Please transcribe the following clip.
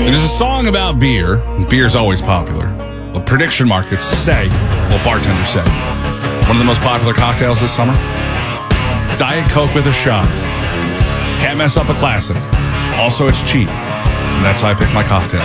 There's a song about beer. Beer's always popular. Well, prediction markets say, well, bartenders say, one of the most popular cocktails this summer? Diet Coke with a shot. Can't mess up a classic. Also, it's cheap. And that's how I pick my cocktails.